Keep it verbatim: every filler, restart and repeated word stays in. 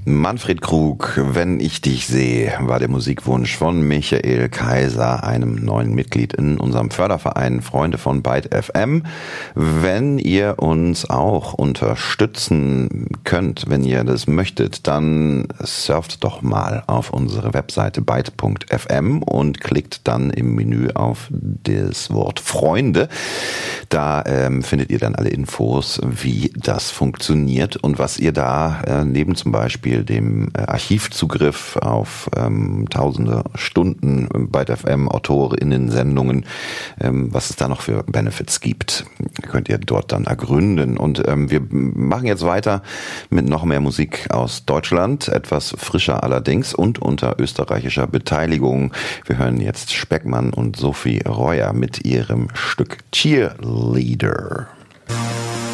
Manfred Krug, wenn ich dich sehe, war der Musikwunsch von Michael Kaiser, einem neuen Mitglied in unserem Förderverein Freunde von Byte F M. Wenn ihr uns auch unterstützen könnt, wenn ihr das möchtet, dann surft doch mal auf unsere Webseite byte punkt f m und klickt dann im Menü auf das Wort Freunde. Da ähm, findet ihr dann alle Infos, wie das funktioniert und was ihr da äh, neben zum Beispiel dem Archivzugriff auf ähm, tausende Stunden Byte F M AutorInnen-Sendungen, ähm, was es da noch für Benefits gibt, könnt ihr dort dann ergründen. Und ähm, wir machen jetzt weiter mit noch mehr Musik aus Deutschland, etwas frischer allerdings und unter österreichischer Beteiligung. Wir hören jetzt Speckmann und Sophie Reuer mit ihrem Stück Cheerleader.